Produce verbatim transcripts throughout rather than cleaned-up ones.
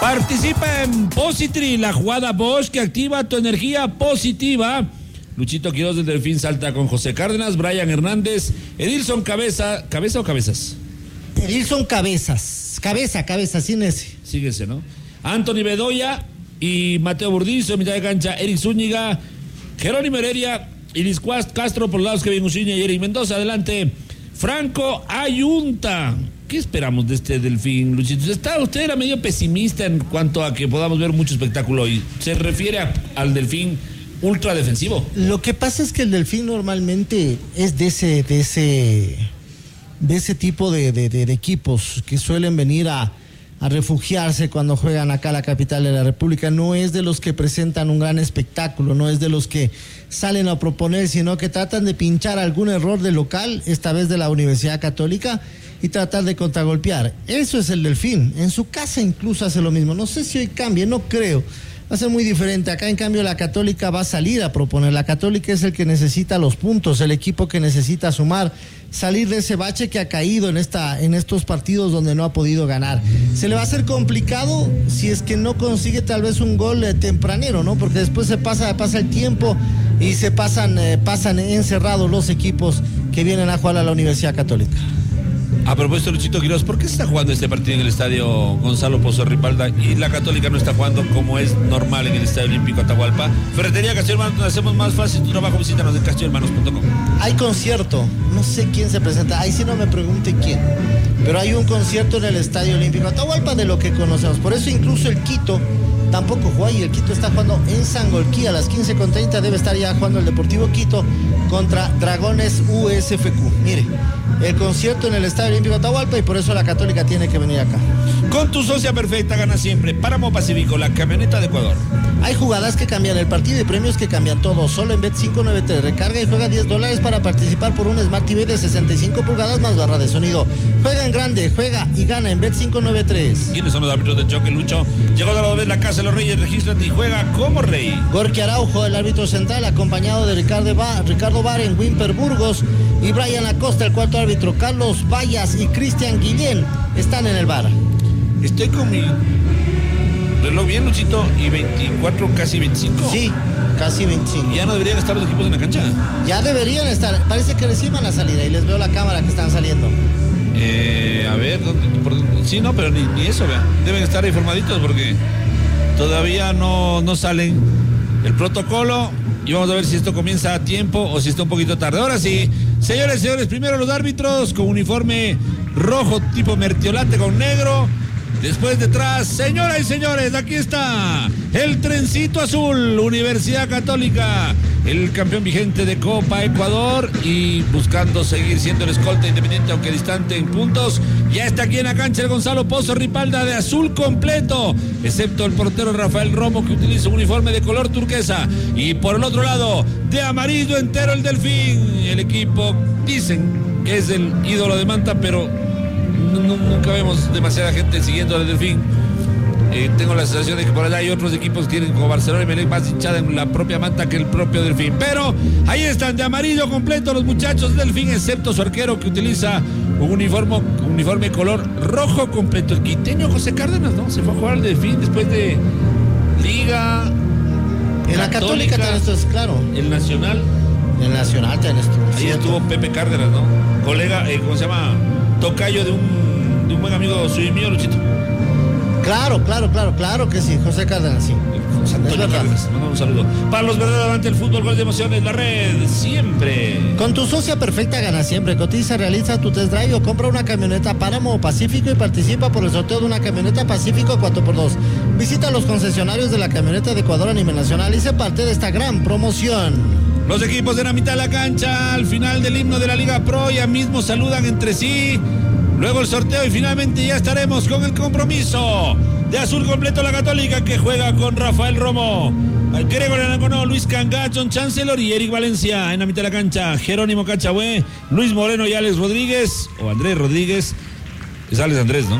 Participa en Positri, la jugada Bosch que activa tu energía positiva. Luchito Quiroz del Delfín salta con José Cárdenas, Brian Hernández, Edilson Cabeza, ¿cabeza o cabezas? Edilson Cabezas, cabeza, cabeza, sin ese. Síguese, ¿no? Anthony Bedoya y Mateo Burdizo, mitad de cancha, Eric Zúñiga, Jerónimo Heredia, Iris Castro por los lados, Kevin Uciña y Eric Mendoza, adelante, Franco Ayunta. ¿Qué esperamos de este Delfín, Luchito? Está, usted era medio pesimista en cuanto a que podamos ver mucho espectáculo hoy. ¿Se refiere a, al Delfín ultra defensivo? Lo que pasa es que el Delfín normalmente es de ese, de ese, de ese tipo de, de, de, de equipos que suelen venir a, a refugiarse cuando juegan acá a la capital de la República. No es de los que presentan un gran espectáculo, no es de los que salen a proponer, sino que tratan de pinchar algún error del local, esta vez de la Universidad Católica, y tratar de contragolpear. Eso es el Delfín. En su casa incluso hace lo mismo. No sé si hoy cambie, no creo. Va a ser muy diferente. Acá en cambio la Católica va a salir a proponer. La Católica es el que necesita los puntos, el equipo que necesita sumar, salir de ese bache que ha caído en esta, en estos partidos donde no ha podido ganar. Se le va a hacer complicado si es que no consigue tal vez un gol eh, tempranero, ¿no? Porque después se pasa, pasa el tiempo y se pasan, eh, pasan encerrados los equipos que vienen a jugar a la Universidad Católica. A propósito, Luchito Quiroz, ¿por qué se está jugando este partido en el estadio Gonzalo Pozo Ripalda y la Católica no está jugando como es normal en el Estadio Olímpico Atahualpa? Ferretería Castillo Hermanos, donde hacemos más fácil tu trabajo, visítanos en castillo hermanos punto com. Hay concierto, no sé quién se presenta, ahí sí no me pregunte quién, pero hay un concierto en el Estadio Olímpico Atahualpa de lo que conocemos, por eso incluso el Quito tampoco juega y el Quito está jugando en Sangolquí a las quince con treinta, debe estar ya jugando el Deportivo Quito contra Dragones U S F Q. Mire, el concierto en el Estadio Olímpico Atahualpa y por eso la Católica tiene que venir acá. Con tu socia perfecta gana siempre. Páramo Pacífico, la camioneta de Ecuador. Hay jugadas que cambian el partido y premios que cambian todo. Solo en Bet cinco noventa y tres. Recarga y juega diez dólares para participar por un Smart T V de sesenta y cinco pulgadas más barra de sonido. Juega en grande, juega y gana en Bet cinco noventa y tres. ¿Quiénes son los árbitros de choque, Lucho? Llegó de la vez la Casa de los Reyes, regístrate y juega como rey. Gorky Araujo, el árbitro central, acompañado de Ricardo Bar, Ricardo Bar en Wimper Burgos y Brian Acosta, el cuarto árbitro. Carlos Vallas y Cristian Guillén están en el bar. Estoy con mi reloj bien, Luchito, y veinticuatro, casi veinticinco. Sí, casi veinticinco. ¿Ya no deberían estar los equipos en la cancha? Ya deberían estar, parece que reciban la salida y les veo la cámara que están saliendo. Eh, a ver, ¿dónde, por, sí, no, pero ni, ni eso, vean. Deben estar informaditos porque todavía no, no salen el protocolo y vamos a ver si esto comienza a tiempo o si está un poquito tarde. Ahora sí, señores, señores, primero los árbitros con uniforme rojo tipo mertiolate con negro. Después detrás, señoras y señores, aquí está el trencito azul, Universidad Católica, el campeón vigente de Copa Ecuador y buscando seguir siendo el escolta independiente aunque distante en puntos. Ya está aquí en la cancha el Gonzalo Pozo Ripalda de azul completo, excepto el portero Rafael Romo que utiliza un uniforme de color turquesa. Y por el otro lado, de amarillo entero el Delfín. El equipo dicen que es el ídolo de Manta, pero nunca vemos demasiada gente siguiendo al Delfín. Eh, tengo la sensación de que por allá hay otros equipos que tienen como Barcelona y Melec más hinchada en la propia Manta que el propio Delfín. Pero ahí están de amarillo completo los muchachos del Delfín, excepto su arquero que utiliza un uniforme, un uniforme color rojo completo. El quiteño José Cárdenas, ¿no? Se fue a jugar al Delfín después de Liga. En la Católica, Católica esto es claro. El Nacional. El Nacional está en esto. Ahí ¿cierto? Estuvo Pepe Cárdenas, ¿no? Colega, eh, ¿cómo se llama? Tocayo de un, de un buen amigo suyo y mío, Luchito. Claro, claro, claro, claro que sí, José Cárdenas, sí. José Antonio Cárdenas, un saludo. Para los verdaderos adelante el fútbol, gol de emociones, la red, siempre. Con tu socia perfecta gana siempre. Cotiza, realiza tu test drive o compra una camioneta Páramo o Pacífico y participa por el sorteo de una camioneta Pacífico cuatro por dos. Visita los concesionarios de la camioneta de Ecuador a nivel nacional y sé parte de esta gran promoción. Los equipos de la mitad de la cancha, al final del himno de la Liga Pro, ya mismo saludan entre sí. Luego el sorteo y finalmente ya estaremos con el compromiso de azul completo la Católica que juega con Rafael Romo, Gregorio Arangonó, Luis Cangá, John Chancellor y Eric Valencia. En la mitad de la cancha, Jerónimo Cachagüe, Luis Moreno y Alex Rodríguez, o Andrés Rodríguez. Es Alex Andrés, ¿no?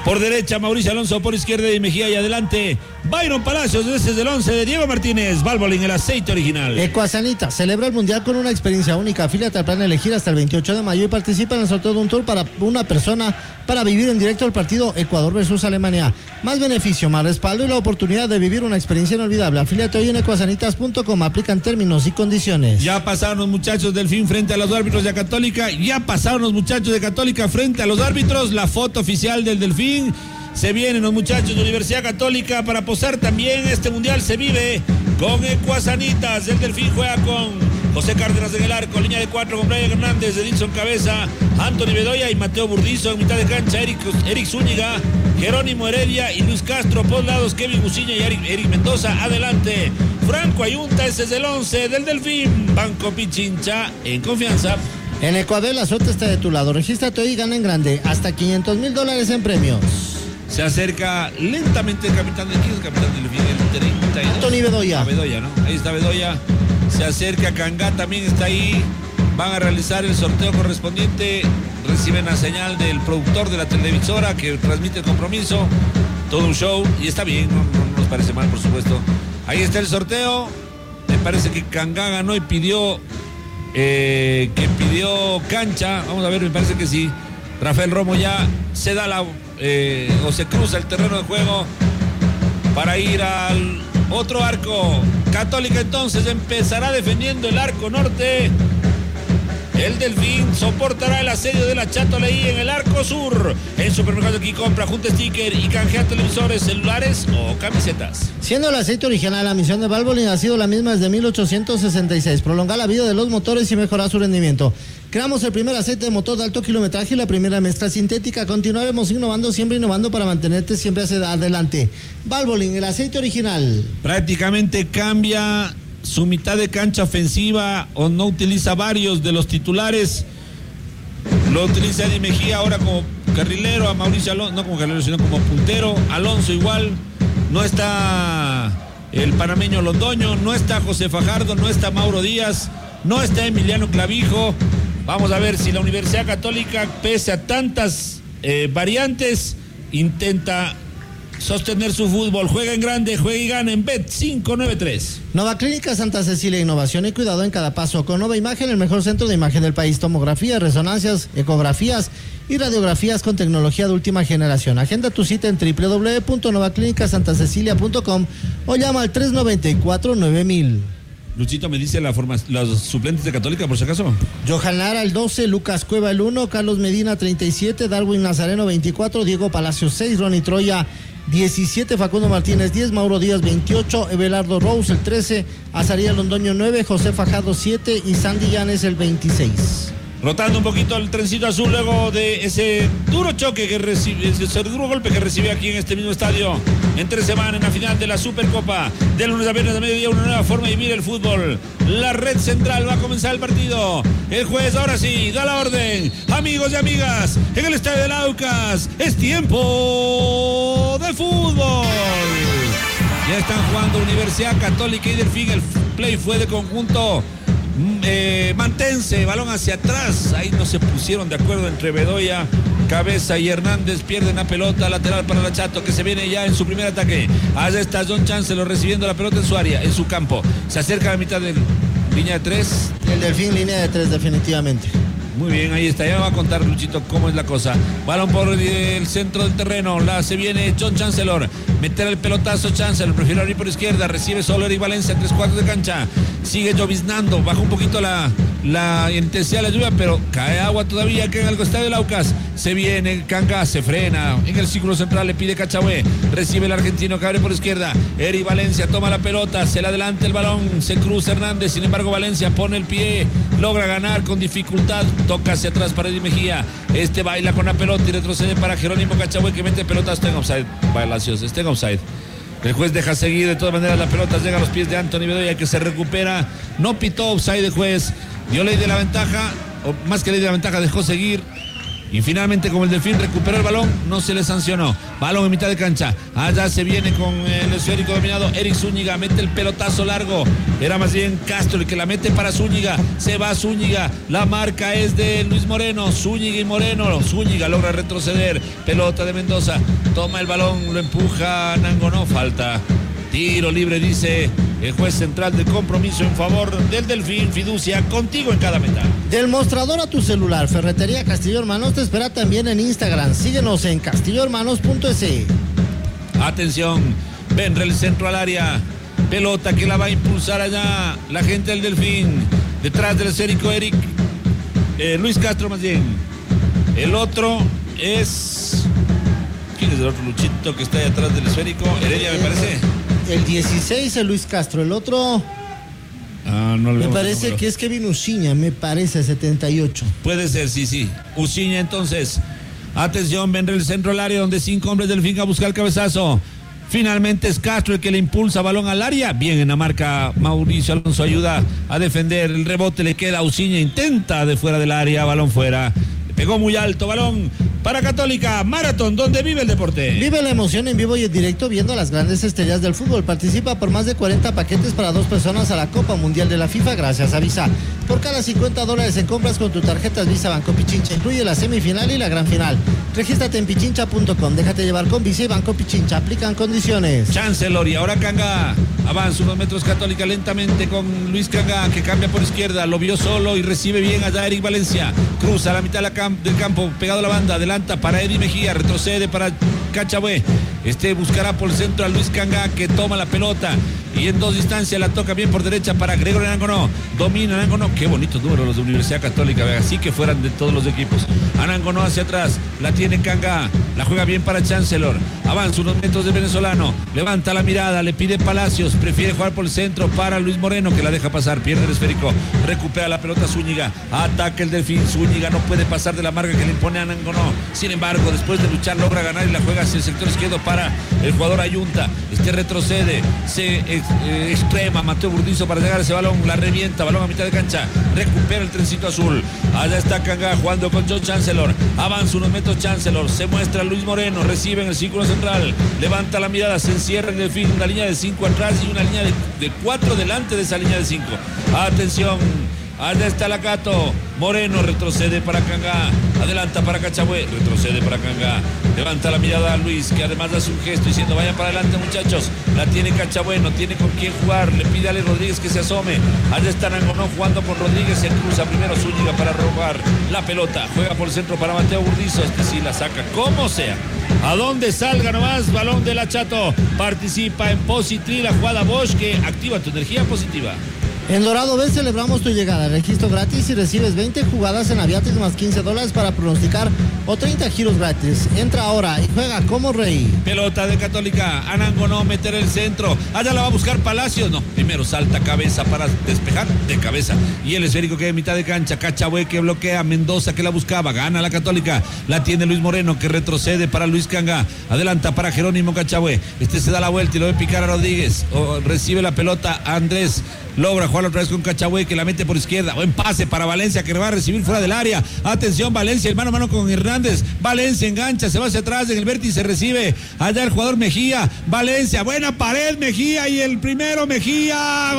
Por derecha, Mauricio Alonso. Por izquierda, Eddie Mejía. Y adelante, Byron Palacios. Ese es el once de Diego Martínez. Valvoline, el aceite original. Ecuasanita celebra el Mundial con una experiencia única. Afíliate al plan elegir hasta el veintiocho de mayo y participa en el sorteo de un tour para una persona para vivir en directo el partido Ecuador versus Alemania. Más beneficio, más respaldo y la oportunidad de vivir una experiencia inolvidable. Afíliate hoy en ecuasanitas punto com. Aplican términos y condiciones. Ya pasaron los muchachos del Delfín frente a los árbitros de Católica. Ya pasaron los muchachos de Católica frente a los árbitros. La foto oficial del Delfín. Se vienen los muchachos de Universidad Católica para posar también. Este mundial se vive con Ecuasanitas. El Delfín juega con José Cárdenas en el arco, línea de cuatro con Brian Hernández, Edilson Cabeza, Anthony Bedoya y Mateo Burdizo. En mitad de cancha, Eric, Eric Zúñiga, Jerónimo Heredia y Luis Castro. Por lados, Kevin Guciña y Eric, Eric Mendoza. Adelante, Franco Ayunta. Ese es el once del Delfín. Banco Pichincha en confianza. En Ecuador la suerte está de tu lado. Regístrate hoy y gana en grande. Hasta quinientos mil dólares en premios. Se acerca lentamente el capitán del equipo, el capitán del Delfín, el treinta y dos. Anthony Bedoya. Ah, Bedoya, ¿no? Ahí está Bedoya. Se acerca Cangá, también está ahí. Van a realizar el sorteo correspondiente. Reciben la señal del productor de la televisora que transmite el compromiso. Todo un show. Y está bien, no, no nos parece mal, por supuesto. Ahí está el sorteo. Me parece que Cangá ganó y pidió eh, que pidió cancha. Vamos a ver, me parece que sí. Rafael Romo ya se da la eh, o se cruza el terreno de juego para ir al otro arco. Católica entonces empezará defendiendo el arco norte. El Delfín soportará el asedio de la Chato Leí en el arco sur. En Supermercado aquí compra, junta sticker y canjea televisores, celulares o camisetas. Siendo el aceite original, la misión de Valvoline ha sido la misma desde mil ochocientos sesenta y seis. Prolongar la vida de los motores y mejorar su rendimiento. Creamos el primer aceite de motor de alto kilometraje y la primera mezcla sintética. Continuaremos innovando, siempre innovando para mantenerte siempre hacia adelante. Valvoline, el aceite original. Prácticamente cambia su mitad de cancha ofensiva o no utiliza varios de los titulares. Lo utiliza Eddie Mejía ahora como carrilero, a Mauricio Alonso, no como carrilero sino como puntero. Alonso igual. No está el panameño Londoño, no está José Fajardo, no está Mauro Díaz, no está Emiliano Clavijo. Vamos a ver si la Universidad Católica, pese a tantas eh, variantes, intenta sostener su fútbol. Juega en grande, juega y gana en Bet cinco nueve tres. Nova Clínica Santa Cecilia, innovación y cuidado en cada paso. Con Nova Imagen, el mejor centro de imagen del país. Tomografía, resonancias, ecografías y radiografías con tecnología de última generación. Agenda tu cita en doble u doble u doble u punto nova clínica santa cecilia punto com o llama al tres noventa y cuatro nueve mil. Luchito me dice la forma, los suplentes de Católica, por si acaso. Johan Lara el doce, Lucas Cueva el uno, Carlos Medina treinta y siete, Darwin Nazareno veinticuatro, Diego Palacio seis, Ronnie Troya diecisiete, Facundo Martínez diez, Mauro Díaz veintiocho, Ebelardo Rose el trece, Azarías Londoño nueve, José Fajardo siete y Sandy Llanes el veintiséis. Rotando un poquito el trencito azul luego de ese duro choque que recibe, ese duro golpe que recibe aquí en este mismo estadio entre semana en la final de la Supercopa. De lunes a viernes a mediodía, una nueva forma de vivir el fútbol. La red central va a comenzar el partido. El juez ahora sí da la orden. Amigos y amigas, en el estadio del Aucas es tiempo de fútbol. Ya están jugando Universidad Católica y Delfín. El play fue de conjunto Eh, mantense, balón hacia atrás. Ahí no se pusieron de acuerdo entre Bedoya, Cabeza y Hernández. Pierden la pelota, lateral para la Chato, que se viene ya en su primer ataque. Allá está John Chancellor recibiendo la pelota en su área, en su campo. Se acerca a la mitad de línea de tres. El Delfín, línea de tres, definitivamente. Muy bien, ahí está, ya va a contar Luchito cómo es la cosa. Balón por el centro del terreno, la se viene John Chancellor, meter el pelotazo Chancellor, prefiere abrir por izquierda, recibe solo Eric Valencia, tres cuartos de cancha, sigue lloviznando, baja un poquito la, la intensidad de la lluvia, pero cae agua todavía que en el estadio del Aucas. Se viene Cangá, se frena, en el círculo central le pide Cachagüe, recibe el argentino que abre por izquierda, Eric Valencia toma la pelota, se le adelanta el balón, se cruza Hernández, sin embargo Valencia pone el pie, logra ganar con dificultad, toca hacia atrás para Eddie Mejía, este baila con la pelota y retrocede para Jerónimo Cachagüe que mete pelota, está en offside, Palacios, está en offside. El juez deja seguir, de todas maneras la pelota llega a los pies de Anthony Bedoya que se recupera, no pitó offside el juez, dio ley de la ventaja, o más que ley de la ventaja dejó seguir y finalmente como el Delfín recuperó el balón, no se le sancionó. Balón en mitad de cancha, allá se viene con el esférico dominado Eric Zúñiga, mete el pelotazo largo, era más bien Castro el que la mete para Zúñiga, se va Zúñiga, la marca es de Luis Moreno, Zúñiga y Moreno, Zúñiga logra retroceder, pelota de Mendoza, toma el balón, lo empuja Nango, no falta. Tiro libre, dice el juez central de compromiso en favor del Delfín. Fiducia, contigo en cada meta. Del mostrador a tu celular, Ferretería Castillo Hermanos te espera también en Instagram. Síguenos en castillo hermanos punto es. Atención, Benre el centro al área. Pelota que la va a impulsar allá la gente del Delfín. Detrás del esférico Eric. Eh, Luis Castro más bien. El otro es... ¿Quién es el otro Luchito que está ahí atrás del esférico? Heredia, me parece. El dieciséis es Luis Castro, el otro ah, no me parece que es Kevin Uciña, me parece, setenta y ocho. Puede ser, sí, sí. Uciña entonces. Atención, vendrá el centro del área donde cinco hombres del Delfín a buscar el cabezazo. Finalmente es Castro el que le impulsa balón al área. Bien en la marca Mauricio Alonso, ayuda a defender. El rebote le queda a Uciña, intenta de fuera del área, balón fuera. Le pegó muy alto, balón para Católica, Maratón, donde vive el deporte. Vive la emoción en vivo y en directo viendo a las grandes estrellas del fútbol. Participa por más de cuarenta paquetes para dos personas a la Copa Mundial de la FIFA gracias a Visa. Por cada cincuenta dólares en compras con tu tarjetas Visa Banco Pichincha, incluye la semifinal y la gran final. Regístrate en pichincha punto com, déjate llevar con Visa y Banco Pichincha, aplican condiciones. Chancellor y ahora Canga, avanza unos metros Católica lentamente con Luis Canga que cambia por izquierda, lo vio solo y recibe bien allá Eric Valencia. Cruza a la mitad del campo, pegado a la banda, adelante para Eddie Mejía, retrocede para Cachabue, este buscará por el centro a Luis Canga que toma la pelota y en dos distancias la toca bien por derecha para Gregorio Anangonó, domina Anangonó, qué bonitos números los de Universidad Católica, así que fueran de todos los equipos. Anangonó hacia atrás, la tiene Canga, la juega bien para Chancellor, avanza unos metros del venezolano, levanta la mirada, le pide Palacios, prefiere jugar por el centro para Luis Moreno que la deja pasar, pierde el esférico, recupera la pelota Zúñiga, ataca el Delfín, Zúñiga no puede pasar de la marca que le impone Anangonó, sin embargo después de luchar logra ganar y la juega hacia el sector izquierdo para el jugador Ayunta, este retrocede, se ex, eh, extrema Mateo Burdizo para llegar a ese balón, la revienta, balón a mitad de cancha, recupera el trencito azul, allá está Canga jugando con John Chancellor, avanza unos metros Chancellor, se muestra Luis Moreno, recibe en el círculo central, levanta la mirada, se encierra en el fin, una línea de cinco atrás y una línea de, de cuatro delante de esa línea de cinco. Atención, allá está Lacato, Moreno retrocede para Canga, adelanta para Cachabue, retrocede para Canga, levanta la mirada a Luis, que además hace un gesto diciendo vayan para adelante muchachos, la tiene Cachabue, no tiene con quién jugar, le pide a Ale Rodríguez que se asome, allá está Nangonó jugando con Rodríguez, se cruza primero Zúñiga para robar la pelota, juega por el centro para Mateo Burdizo, este sí la saca como sea, a donde salga nomás, balón de la Chato, participa en Positri, la jugada Bosch que activa tu energía positiva. En Dorado B celebramos tu llegada, registro gratis y recibes veinte jugadas en Aviatrix más quince dólares para pronosticar o treinta giros gratis. Entra ahora y juega como rey. Pelota de Católica, Anangonó meter el centro, allá la va a buscar Palacios, no, primero salta cabeza para despejar de cabeza y el esférico que en mitad de cancha, Cachabue que bloquea, Mendoza que la buscaba, gana la Católica, la tiene Luis Moreno que retrocede para Luis Canga, adelanta para Jerónimo Cachabue, este se da la vuelta y lo ve picar a Rodríguez, o recibe la pelota a Andrés, logra jugar otra vez con Cachabue que la mete por izquierda, buen pase para Valencia que va a recibir fuera del área, atención Valencia, el mano a mano con Hernández, Valencia engancha, se va hacia atrás en el vértice, recibe allá el jugador Mejía, Valencia, buena pared Mejía y el primero Mejía.